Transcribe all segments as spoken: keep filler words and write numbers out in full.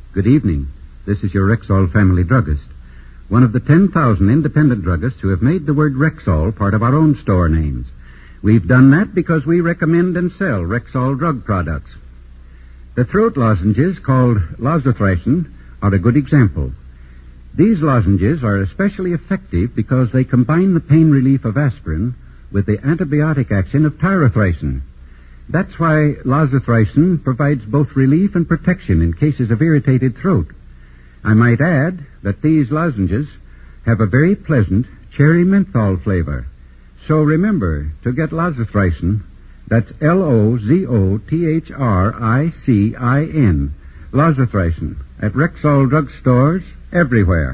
Good evening. This is your Rexall family druggist. One of the ten thousand independent druggists who have made the word Rexall part of our own store names. We've done that because we recommend and sell Rexall drug products. The throat lozenges called Lozathricin are a good example. These lozenges are especially effective because they combine the pain relief of aspirin with the antibiotic action of tyrothricin. That's why Lozathricin provides both relief and protection in cases of irritated throat. I might add that these lozenges have a very pleasant cherry menthol flavor. So remember to get Lozathricin. That's L O Z O T H R I C I N. Lozathricin at Rexall drug stores everywhere.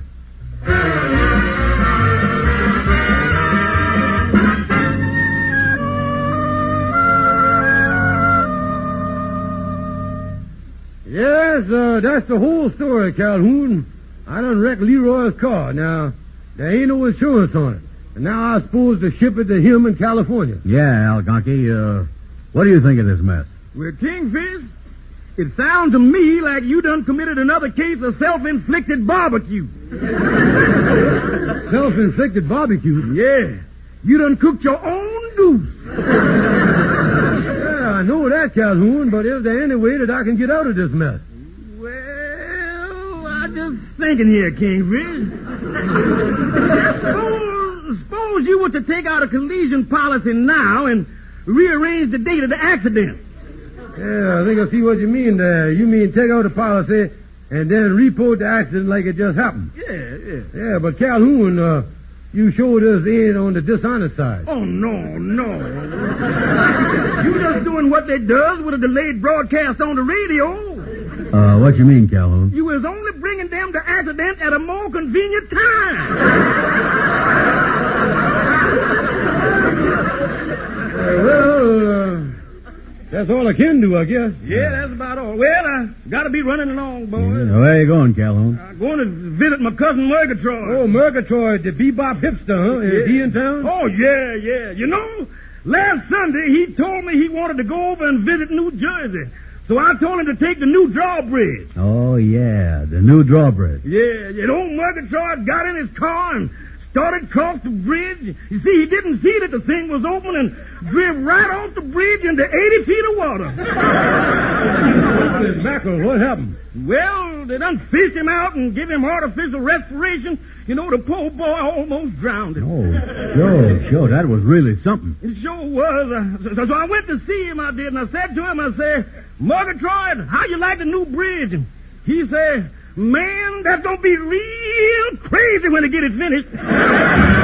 Yes, uh, that's the whole story, Calhoun. I done wrecked Leroy's car. Now, there ain't no insurance on it. And now I suppose to ship it to him in California. Yeah, Algonquin, uh, what do you think of this mess? Well, Kingfish, it sounds to me like you done committed another case of self-inflicted barbecue. Self-inflicted barbecue? Yeah. You done cooked your own goose. I know that, Calhoun, but is there any way that I can get out of this mess? Well, I'm just thinking here, Kingfish. suppose, suppose you were to take out a collision policy now and rearrange the date of the accident. Yeah, I think I see what you mean there. You mean take out the policy and then report the accident like it just happened. Yeah, yeah. Yeah, but Calhoun, uh, you showed us in on the dishonest side. Oh, no, no. You just doing what they does with a delayed broadcast on the radio. Uh, what you mean, Calhoun? You was only bringing them the accident at a more convenient time. uh, well, uh, that's all I can do, I guess. Yeah, that's about all. Well, I gotta be running along, boys. Yeah, where you going, Calhoun? I'm going to visit my cousin Murgatroyd. Oh, Murgatroyd, the bebop hipster, huh? Is Yeah. he in town? Oh, yeah, yeah. You know, last Sunday he told me he wanted to go over and visit New Jersey. So I told him to take the new drawbridge. Oh, yeah, the new drawbridge. Yeah, you know, Murgatroyd got in his car and started across the bridge. You see, he didn't see that the thing was open and drove right off the bridge into eighty feet of water. Holy mackerel, what happened? Well, they done fished him out and give him artificial respiration. You know, the poor boy almost drowned him. Oh, sure, sure, that was really something. It sure was. Uh, so, so I went to see him, I did, and I said to him, I said, Murgatroyd, how you like the new bridge? And he said, man, that's going to be real crazy when they get it finished.